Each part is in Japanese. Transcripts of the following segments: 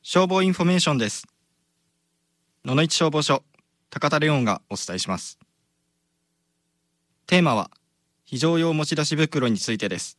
消防インフォメーションです。野々市消防署高田レオンがお伝えします。テーマは非常用持ち出し袋についてです。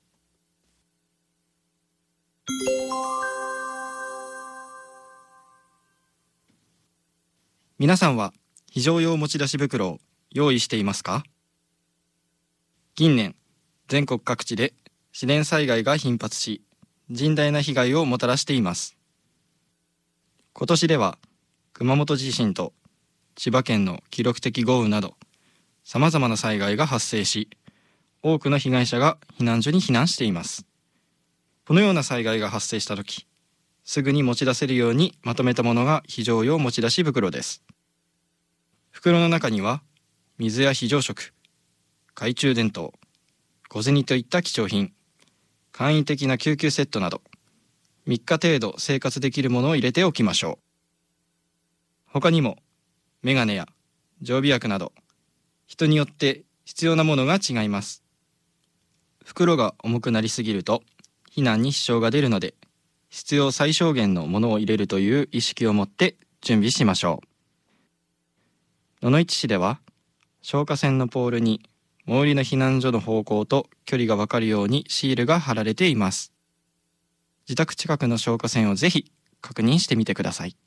皆さんは非常用持ち出し袋を用意していますか？近年、全国各地で自然災害が頻発し、甚大な被害をもたらしています。今年では熊本地震と千葉県の記録的豪雨などさまざまな災害が発生し、多くの被害者が避難所に避難しています。このような災害が発生したとき、すぐに持ち出せるようにまとめたものが非常用持ち出し袋です。袋の中には水や非常食、懐中電灯、小銭といった貴重品、簡易的な救急セットなど3日程度生活できるものを入れておきましょう。他にもメガネや常備薬など人によって必要なものが違います。袋が重くなりすぎると避難に支障が出るので、必要最小限のものを入れるという意識を持って準備しましょう。野々市市では消火栓のポールに最寄りの避難所の方向と距離がわかるようにシールが貼られています。自宅近くの消火栓をぜひ確認してみてください。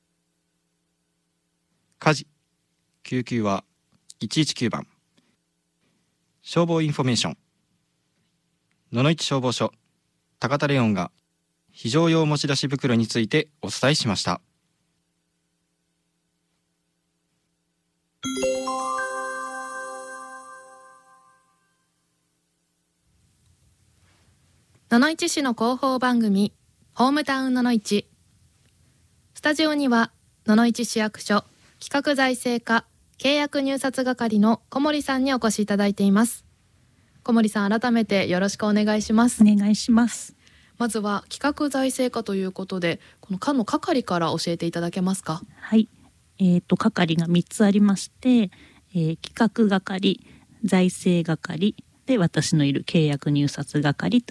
火事、救急は119番。消防インフォメーション。野々市消防署高田レオンが非常用持ち出し袋についてお伝えしました。 野々市市の広報番組ホームタウン野々市。スタジオには野々市市役所企画財政課契約入札係の小森さんにお越しいただいています。小森さん、改めてよろしくお願いします。 お願いします。 まずは企画財政課ということで、この課の係から教えていただけますか？ はい、係が3つありまして、企画係、財政係で私のいる契約入札係